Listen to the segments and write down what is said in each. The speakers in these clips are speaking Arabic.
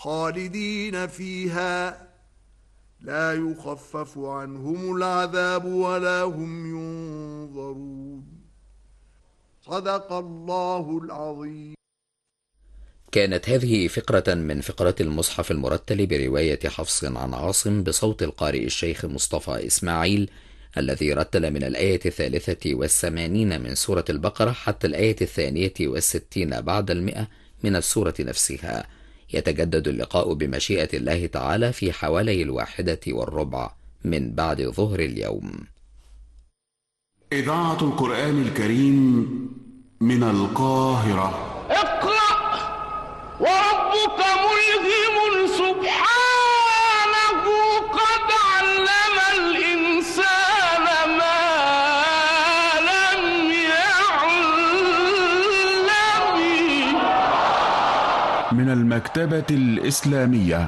خالدين فيها لا يخفف عنهم العذاب ولا هم ينظرون. صدق الله العظيم. كانت هذه فقرة من فقرات المصحف المرتل برواية حفص عن عاصم بصوت القارئ الشيخ مصطفى إسماعيل، الذي رتل من الآية 83 من سورة البقرة حتى الآية 62 بعد 100 من السورة نفسها. يتجدد اللقاء بمشيئة الله تعالى في حوالي 1:15 من بعد ظهر اليوم. إذاعة القرآن الكريم من القاهرة. اقرأ وربك ملهم سبحانه قد علم الإنسان ما لم يعلم. من المكتبة الإسلامية،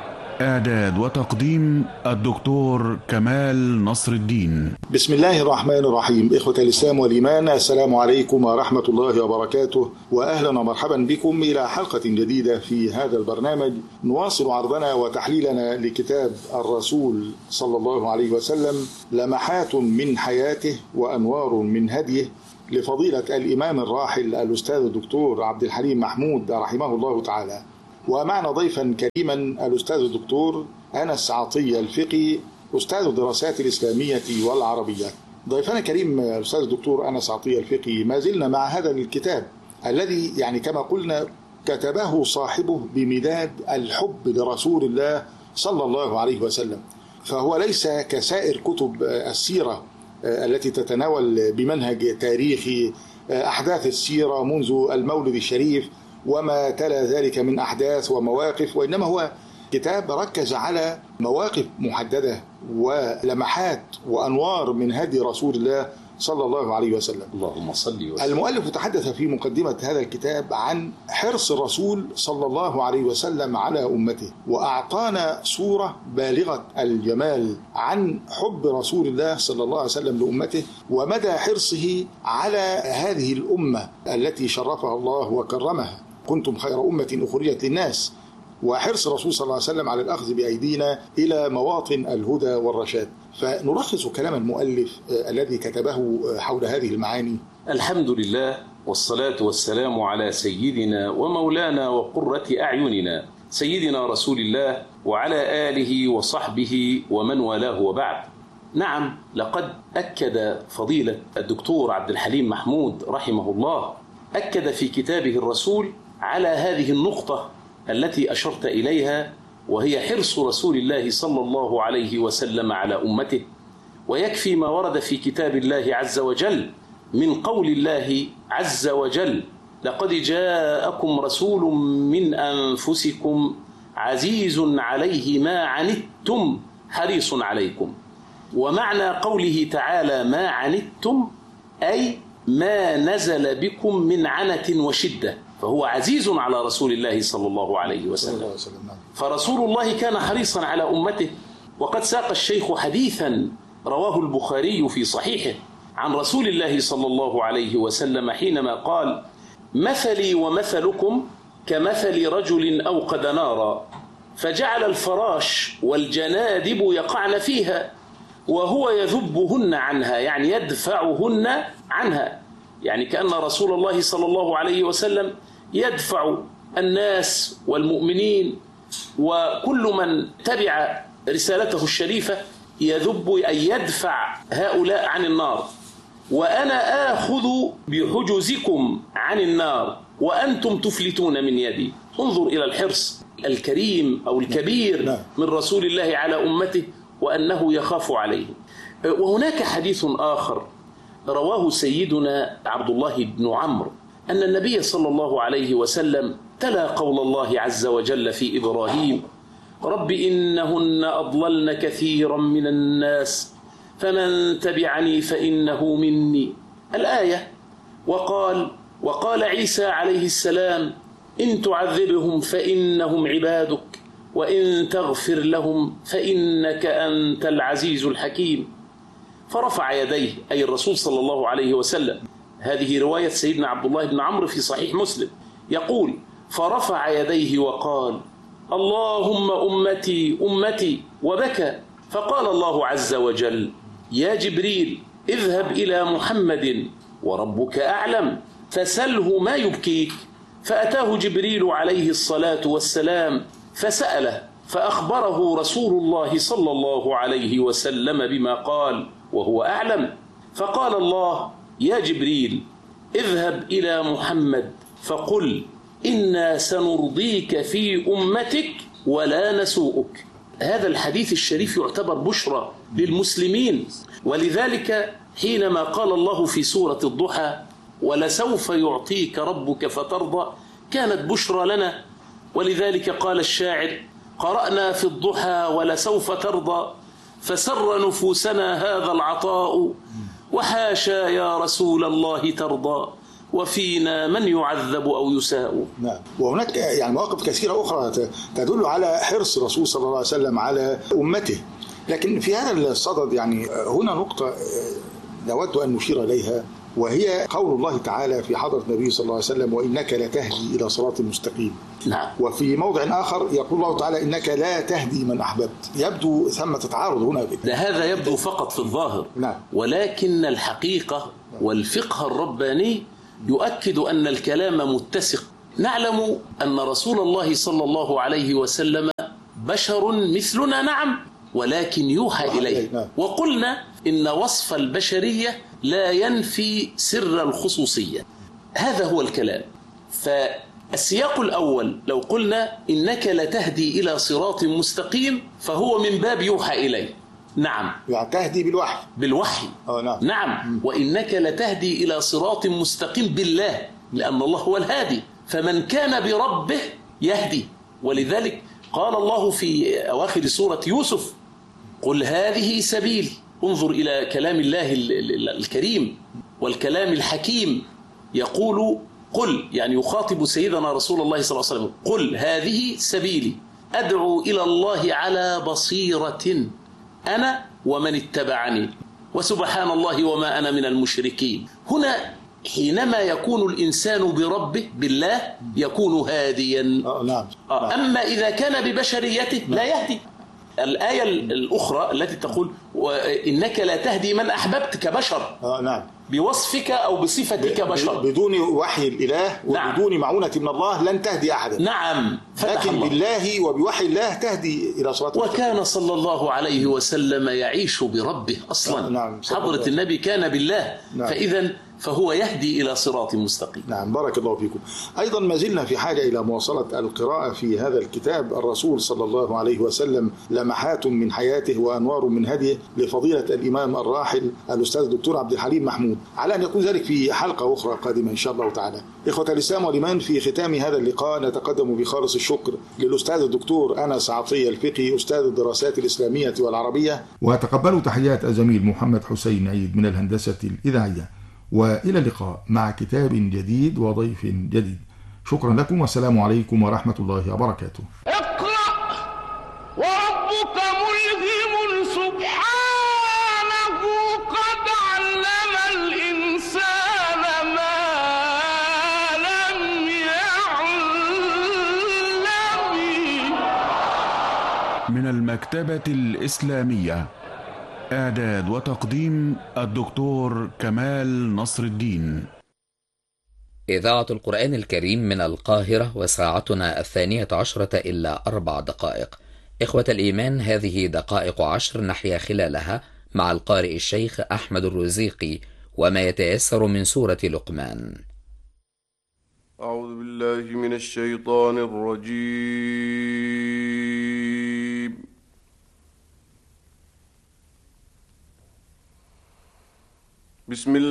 إعداد وتقديم الدكتور كمال نصر الدين. بسم الله الرحمن الرحيم. إخوة الإسلام والإيمان، السلام عليكم ورحمة الله وبركاته، وأهلا ومرحبا بكم إلى حلقة جديدة في هذا البرنامج. نواصل عرضنا وتحليلنا لكتاب الرسول صلى الله عليه وسلم، لمحات من حياته وأنوار من هديه، لفضيلة الإمام الراحل الأستاذ الدكتور عبد الحليم محمود رحمه الله تعالى. ومعنا ضيفا كريما الأستاذ الدكتور أنس عطية الفقي، أستاذ الدراسات الإسلامية والعربية. ضيفنا كريم الأستاذ الدكتور أنس عطية الفقي، ما زلنا مع هذا الكتاب الذي كما قلنا كتبه صاحبه بمداد الحب لرسول الله صلى الله عليه وسلم، فهو ليس كسائر كتب السيرة التي تتناول بمنهج تاريخي أحداث السيرة منذ المولد الشريف وما تلا ذلك من أحداث ومواقف، وإنما هو كتاب ركز على مواقف محددة ولمحات وأنوار من هدي رسول الله صلى الله عليه وسلم. اللهم صل وسلم. المؤلف تحدث في مقدمة هذا الكتاب عن حرص الرسول صلى الله عليه وسلم على أمته، وأعطانا صورة بالغة الجمال عن حب رسول الله صلى الله عليه وسلم لأمته ومدى حرصه على هذه الأمة التي شرفها الله وكرمها. كنتم خير أمة أخرجت للناس، وحرص الرسول صلى الله عليه وسلم على الأخذ بأيدينا إلى مواطن الهدى والرشاد. فنلخص كلام المؤلف الذي كتبه حول هذه المعاني. الحمد لله والصلاة والسلام على سيدنا ومولانا وقرة أعيننا سيدنا رسول الله وعلى آله وصحبه ومن والاه، وبعد. نعم، لقد أكد فضيلة الدكتور عبد الحليم محمود رحمه الله، أكد في كتابه الرسول على هذه النقطة التي أشرت إليها، وهي حرص رسول الله صلى الله عليه وسلم على أمته. ويكفي ما ورد في كتاب الله عز وجل من قول الله عز وجل: لقد جاءكم رسول من أنفسكم عزيز عليه ما عنتم حريص عليكم. ومعنى قوله تعالى ما عنتم أي ما نزل بكم من عنة وشدة، فهو عزيز على رسول الله صلى الله عليه وسلم. فرسول الله كان حريصا على أمته. وقد ساق الشيخ حديثا رواه البخاري في صحيحه عن رسول الله صلى الله عليه وسلم حينما قال: مثلي ومثلكم كمثل رجل أوقد نارا فجعل الفراش والجنادب يقعن فيها وهو يذبهن عنها، يعني يدفعهن عنها، يعني كأن رسول الله صلى الله عليه وسلم يدفع الناس والمؤمنين وكل من تبع رسالته الشريفة، يذب أي يدفع هؤلاء عن النار. وأنا آخذ بحجزكم عن النار وأنتم تفلتون من يدي. انظر إلى الحرص الكريم أو الكبير من رسول الله على أمته وأنه يخاف عليهم. وهناك حديث آخر رواه سيدنا عبد الله بن عمرو أن النبي صلى الله عليه وسلم تلا قول الله عز وجل في إبراهيم: رب إنهن أضللن كثيرا من الناس فمن تبعني فإنه مني، الآية. وقال عيسى عليه السلام: إن تعذبهم فإنهم عبادك وإن تغفر لهم فإنك أنت العزيز الحكيم. فرفع يديه أي الرسول صلى الله عليه وسلم. هذه رواية سيدنا عبد الله بن عمرو في صحيح مسلم، يقول: فرفع يديه وقال: اللهم أمتي أمتي وبكى. فقال الله عز وجل: يا جبريل اذهب إلى محمد وربك أعلم فسله ما يبكيك. فأتاه جبريل عليه الصلاة والسلام فسأله، فأخبره رسول الله صلى الله عليه وسلم بما قال وهو أعلم. فقال الله: يا جبريل اذهب إلى محمد فقل إنا سنرضيك في أمتك ولا نسوءك. هذا الحديث الشريف يعتبر بشرى للمسلمين، ولذلك حينما قال الله في سورة الضحى: ولسوف يعطيك ربك فترضى، كانت بشرى لنا. ولذلك قال الشاعر: قرأنا في الضحى ولسوف ترضى فسر نفوسنا هذا العطاء، وحاشا يا رسول الله ترضى وفينا من يعذب أو يساء. نعم. وهناك يعني مواقف كثيرة أخرى تدل على حرص الرسول صلى الله عليه وسلم على أمته. لكن في هذا الصدد يعني هنا نقطة نود أن نشير إليها، وهي قول الله تعالى في حضرة النبي صلى الله عليه وسلم: وإنك لتهدي إلى صراط مستقيم. نعم. وفي موضع آخر يقول الله تعالى: إنك لا تهدي من أحببت. يبدو ثمة تعارض هنا. هذا يبدو فقط في الظاهر. نعم. ولكن الحقيقة والفقه الرباني يؤكد أن الكلام متسق. نعلم أن رسول الله صلى الله عليه وسلم بشر مثلنا، نعم، ولكن يوحى إليه. وقلنا إن وصف البشرية لا ينفي سر الخصوصية. هذا هو الكلام. فالسياق الأول لو قلنا إنك لتهدي إلى صراط مستقيم فهو من باب يوحى إليه. نعم. يعني تهدي بالوحي. بالوحي. نعم. نعم. وإنك لتهدي إلى صراط مستقيم بالله، لأن الله هو الهادي، فمن كان بربه يهدي. ولذلك قال الله في أواخر سورة يوسف: قل هذه سبيلي. انظر إلى كلام الله الكريم والكلام الحكيم. يقول قل، يعني يخاطب سيدنا رسول الله صلى الله عليه وسلم: قل هذه سبيلي أدعو إلى الله على بصيرة أنا ومن اتبعني وسبحان الله وما أنا من المشركين. هنا حينما يكون الإنسان بربه بالله يكون هاديا. نعم. أما إذا كان ببشريته لا يهدي. الآية الأخرى التي تقول: إنك لا تهدي من أحببت كبشر. نعم. بوصفك أو بصفتك بشر، بدون وحي الإله وبدون نعم. معونة من الله لن تهدي أحدا. نعم. لكن الله. بالله وبوحي الله تهدي إلى صراط. وكان صلى الله عليه وسلم يعيش بربه أصلا. نعم. حضرة النبي كان بالله. نعم. فإذا فهو يهدي إلى صراط مستقيم. نعم. بارك الله فيكم. أيضا ما زلنا في حاجة إلى مواصلة القراءة في هذا الكتاب. الرسول صلى الله عليه وسلم لمحات من حياته وأنوار من هديه لفضيلة الإمام الراحل الأستاذ الدكتور عبد الحليم محمود، على أن يكون ذلك في حلقة أخرى قادمة إن شاء الله تعالى. إخوة الإسلام والإيمان، في ختام هذا اللقاء نتقدم بخالص الشكر للأستاذ الدكتور أنس عطية الفقي أستاذ الدراسات الإسلامية والعربية، وتقبلوا تحيات الزميل محمد حسين عيد من الهندسة الإذاعية، وإلى اللقاء مع كتاب جديد وضيف جديد. شكرا لكم والسلام عليكم ورحمة الله وبركاته. اقرأ وربك ملهم سبحانه قد علم الإنسان ما لم يعلم. من المكتبة الإسلامية، إعداد وتقديم الدكتور كمال نصر الدين. إذاعة القرآن الكريم من القاهرة، وساعتنا 12 إلا 4 دقائق. إخوة الإيمان، هذه دقائق 10 نحيا خلالها مع القارئ الشيخ أحمد الرزيقي وما يتيسر من سورة لقمان. أعوذ بالله من الشيطان الرجيم. بسم الله